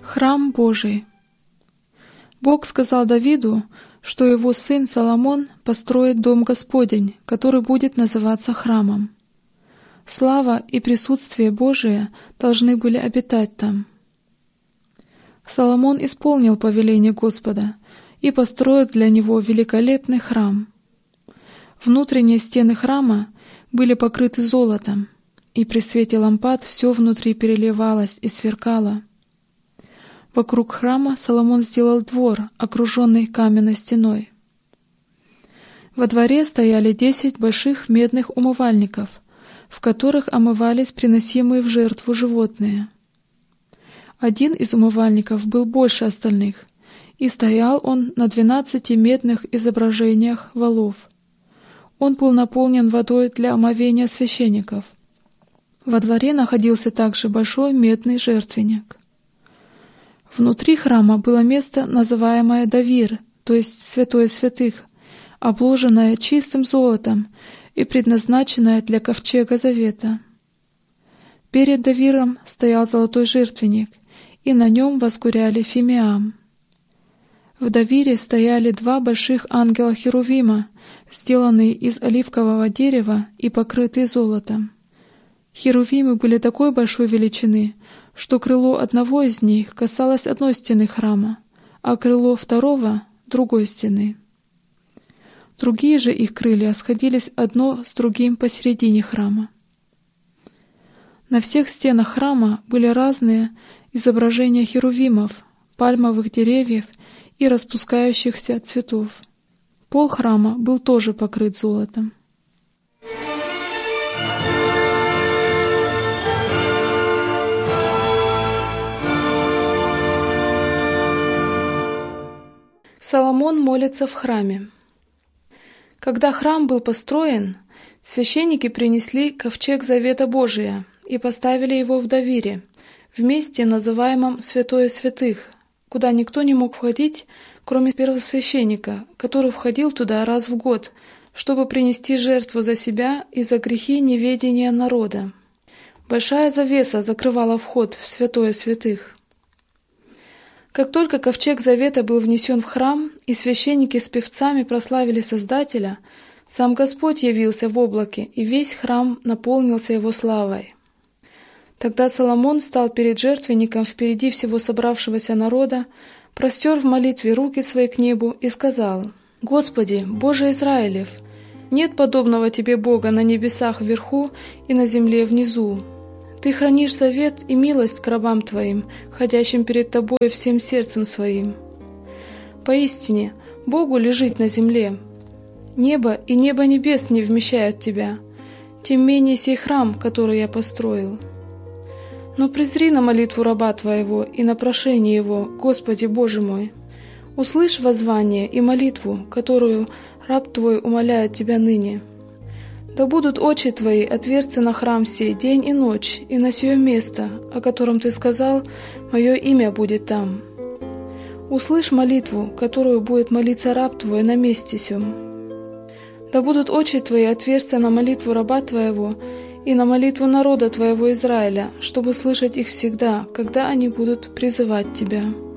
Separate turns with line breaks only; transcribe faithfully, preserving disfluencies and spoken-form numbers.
Храм Божий. Бог сказал Давиду, что его сын Соломон построит дом Господень, который будет называться храмом. Слава и присутствие Божие должны были обитать там. Соломон исполнил повеление Господа и построил для него великолепный храм. Внутренние стены храма были покрыты золотом, и при свете лампад все внутри переливалось и сверкало. Вокруг храма Соломон сделал двор, окруженный каменной стеной. Во дворе стояли десять больших медных умывальников, в которых омывались приносимые в жертву животные. Один из умывальников был больше остальных, и стоял он на двенадцати медных изображениях волов. Он был наполнен водой для омовения священников. Во дворе находился также большой медный жертвенник. Внутри храма было место, называемое Давир, то есть Святое Святых, обложенное чистым золотом и предназначенное для ковчега завета. Перед Давиром стоял золотой жертвенник, и на нем воскуряли фимиам. В Давире стояли два больших ангела-херувима, сделанные из оливкового дерева и покрытые золотом. Херувимы были такой большой величины, что крыло одного из них касалось одной стены храма, а крыло второго — другой стены. Другие же их крылья сходились одно с другим посередине храма. На всех стенах храма были разные изображения херувимов, пальмовых деревьев и распускающихся цветов. Пол храма был тоже покрыт золотом. Соломон молится в храме. Когда храм был построен, священники принесли ковчег Завета Божия и поставили его в Давире, в месте, называемом Святое Святых, куда никто не мог входить, кроме первосвященника, который входил туда раз в год, чтобы принести жертву за себя и за грехи неведения народа. Большая завеса закрывала вход в Святое Святых. Как только ковчег Завета был внесен в храм, и священники с певцами прославили Создателя, сам Господь явился в облаке, и весь храм наполнился Его славой. Тогда Соломон стал перед жертвенником впереди всего собравшегося народа, простер в молитве руки свои к небу и сказал: «Господи, Боже Израилев, нет подобного Тебе Бога на небесах вверху и на земле внизу. Ты хранишь завет и милость к рабам Твоим, ходящим перед Тобой всем сердцем своим. Поистине, Богу лежит на земле. Небо и небо небес не вмещают Тебя, тем менее сей храм, который я построил. Но презри на молитву раба Твоего и на прошение его, Господи Боже мой. Услышь воззвание и молитву, которую раб Твой умоляет Тебя ныне. Да будут очи Твои отверсты на храм сей день и ночь, и на сие место, о котором Ты сказал, мое имя будет там. Услышь молитву, которую будет молиться раб Твой на месте сем. Да будут очи Твои отверсты на молитву раба Твоего и на молитву народа Твоего Израиля, чтобы слышать их всегда, когда они будут призывать Тебя».